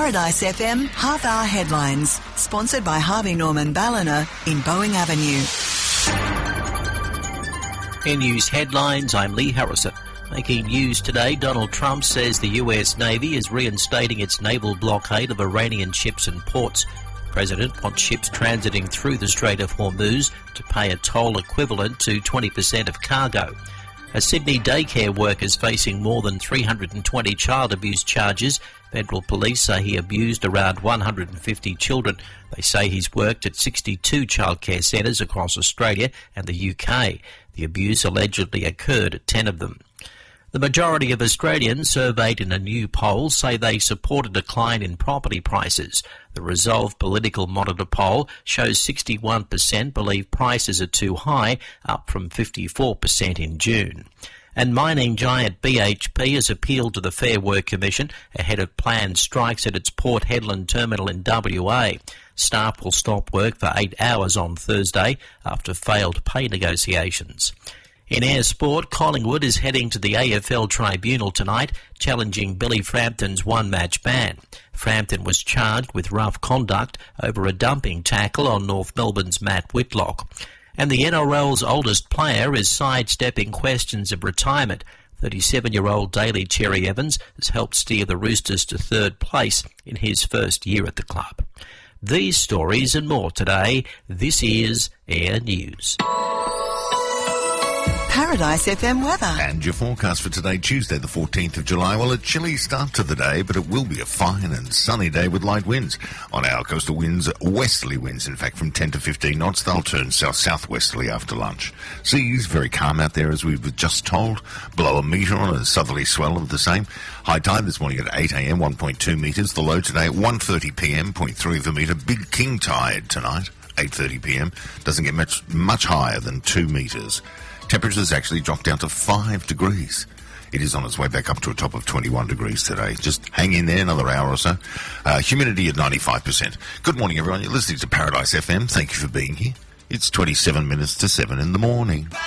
Paradise FM half-hour headlines, sponsored by Harvey Norman Ballina in Boeing Avenue. In news headlines, I'm Lee Harrison. Making news today, Donald Trump says the US Navy is reinstating its naval blockade of Iranian ships and ports. The President wants ships transiting through the Strait of Hormuz to pay a toll equivalent to 20% of cargo. A Sydney daycare worker is facing more than 320 child abuse charges. Federal police say he abused around 150 children. They say he's worked at 62 childcare centres across Australia and the UK. The abuse allegedly occurred at 10 of them. The majority of Australians surveyed in a new poll say they support a decline in property prices. The Resolve Political Monitor poll shows 61% believe prices are too high, up from 54% in June. And mining giant BHP has appealed to the Fair Work Commission ahead of planned strikes at its Port Hedland terminal in WA. Staff will stop work for 8 hours on Thursday after failed pay negotiations. In air sport, Collingwood is heading to the AFL Tribunal tonight, challenging Billy Frampton's one-match ban. Frampton was charged with rough conduct over a dumping tackle on North Melbourne's Matt Whitlock. And the NRL's oldest player is sidestepping questions of retirement. 37-year-old Daly Cherry Evans has helped steer the Roosters to third place in his first year at the club. These stories and more today. This is Air News. Paradise FM weather. And your forecast for today, Tuesday the 14th of July. Well, a chilly start to the day, but it will be a fine and sunny day with light winds. On our coastal winds, westerly winds, in fact, from 10 to 15 knots. They'll turn south-southwesterly after lunch. Seas very calm out there, as we were just told. Below a metre on a southerly swell of the same. High tide this morning at 8 a.m, 1.2 metres. The low today at 1:30 p.m, 0.3 of a metre. Big king tide tonight, 8:30 p.m. Doesn't get much higher than 2 metres. Temperatures actually dropped down to 5 degrees. It is on its way back up to a top of 21 degrees today. Just hang in there another hour or so. Humidity at 95%. Good morning, everyone. You're listening to Paradise FM. Thank you for being here. It's 27 minutes to 7 in the morning.